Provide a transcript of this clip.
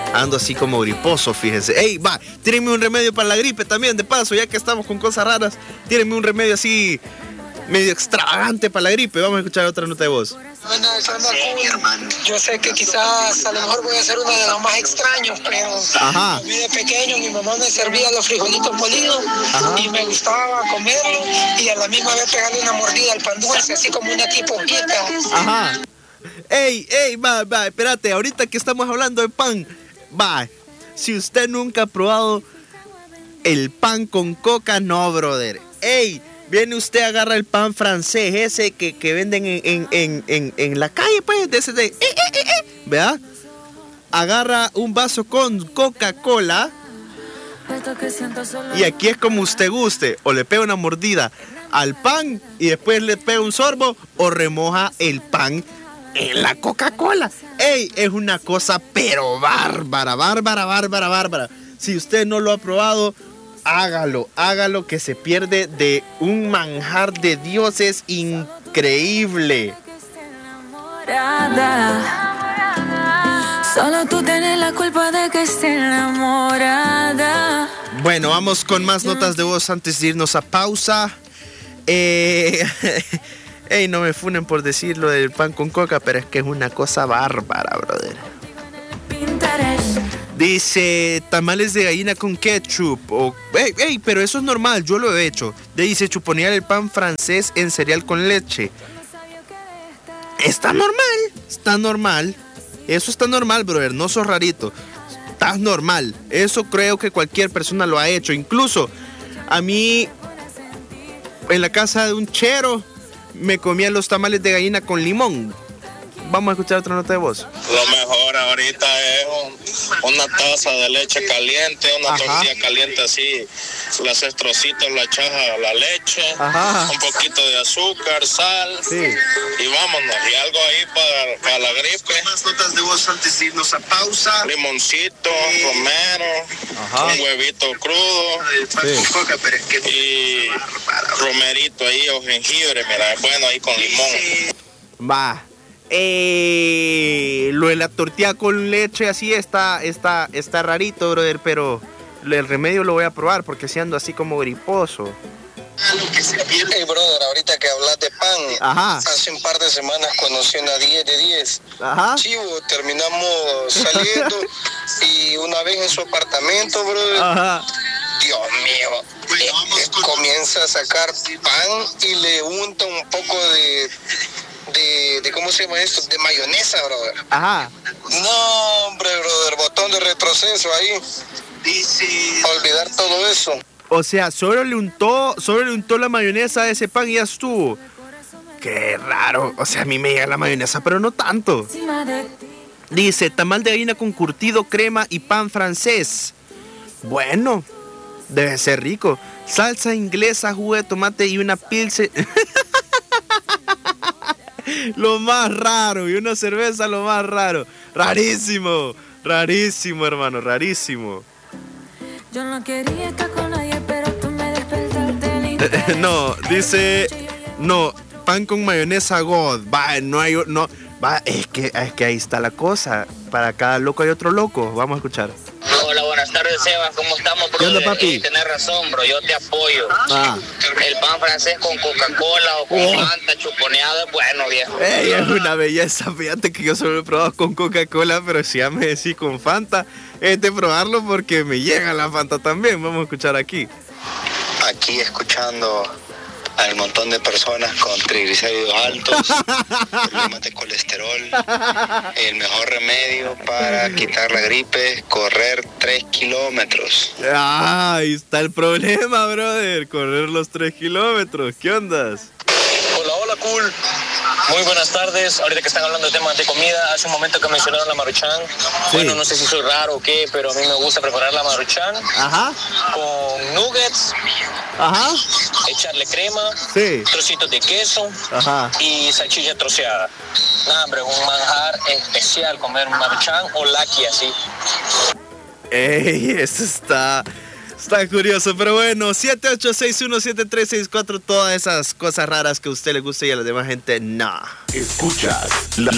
Ando así como griposo, fíjense. Ey, va, tírenme un remedio para la gripe también, de paso, ya que estamos con cosas raras. Tírenme un remedio así, medio extravagante para la gripe. Vamos a escuchar otra nota de voz. Yo sé que quizás a lo mejor voy a ser uno de los más extraños, pero a mí de pequeño mi mamá me servía los frijolitos molidos y me gustaba comerlo y a la misma vez pegarle una mordida al pan dulce, así como una tipo hojita. Ajá. Ey, va, espérate, ahorita que estamos hablando de pan, va, si usted nunca ha probado el pan con coca, no, brother. Ey, viene usted, agarra el pan francés, ese que venden en la calle, pues, de ese de... ¿verdad? Agarra un vaso con Coca-Cola y aquí es como usted guste, o le pega una mordida al pan y después le pega un sorbo o remoja el pan en la Coca-Cola. Ey, es una cosa pero bárbara. Si usted no lo ha probado, hágalo que se pierde de un manjar de dioses increíble. Solo tú tienes la culpa de que esté enamorada. Bueno, vamos con más notas de voz antes de irnos a pausa. Ey, no me funen por decir lo del pan con coca, pero es que es una cosa bárbara, brother. Dice, tamales de gallina con ketchup. Ey, pero eso es normal, yo lo he hecho. Dice, chuponear el pan francés en cereal con leche. Está normal. Eso está normal, brother, no sos rarito. Estás normal. Eso creo que cualquier persona lo ha hecho. Incluso a mí, en la casa de un chero, me comía los tamales de gallina con limón. Vamos a escuchar otra nota de voz. Lo mejor ahorita es una taza de leche caliente, una tortilla caliente así, le haces trocitos, la echas a la leche, un poquito de azúcar, sal, y vámonos. Y algo ahí para la gripe. Más notas de voz antes de irnos a pausa. Limoncito, romero, un huevito crudo, y romerito ahí o jengibre, mira, es bueno ahí con limón. Va. Lo de la tortilla con leche así está rarito, brother, pero el remedio lo voy a probar porque si ando así como griposo. Hey, brother, ahorita que hablas de pan, hace un par de semanas conocí una 10 de 10. Chivo, terminamos saliendo y una vez en su apartamento, brother, Dios mío, comienza a sacar pan y le unta un poco de ¿cómo se llama esto? De mayonesa, brother. No, hombre, brother, botón de retroceso ahí. Olvidar todo eso. O sea, solo le untó la mayonesa a ese pan y ya estuvo. Qué raro. O sea, a mí me llega la mayonesa, pero no tanto. Dice, tamal de gallina con curtido, crema y pan francés. Bueno, debe ser rico. Salsa inglesa, jugo de tomate y una pilsen. Lo más raro, y una cerveza lo más raro. Rarísimo, hermano, rarísimo. Yo no quería estar con nadie, pero tú me despertaste. No, dice, no, pan con mayonesa God. Es que ahí está la cosa. Para cada loco hay otro loco. Vamos a escuchar. Hola, buenas tardes, Sebas. ¿Cómo estamos, bro? ¿Qué onda, papi? Tenés razón, bro. Yo te apoyo. El pan francés con Coca-Cola o con Fanta chuponeado es bueno, viejo. Es una belleza. Fíjate que yo solo he probado con Coca-Cola, pero si ya me decís con Fanta, es de probarlo porque me llega la Fanta también. Vamos a escuchar aquí. Aquí escuchando al montón de personas con triglicéridos altos, problemas de colesterol. El mejor remedio para quitar la gripe es correr 3 kilómetros. Ahí está el problema, brother. Correr los 3 kilómetros. ¿Qué ondas? Hola, cool. Muy buenas tardes. Ahorita que están hablando de temas de comida, hace un momento que mencionaron la Maruchan. Bueno, no sé si soy raro o qué, pero a mí me gusta preparar la Maruchan con nuggets, echarle crema, trocitos de queso y salchicha troceada. Nah, hombre, un manjar especial comer un Maruchan o laqui así. Ey, eso está curioso, pero bueno, 78617364, todas esas cosas raras que a usted le gusta y a la demás gente no. Escuchas la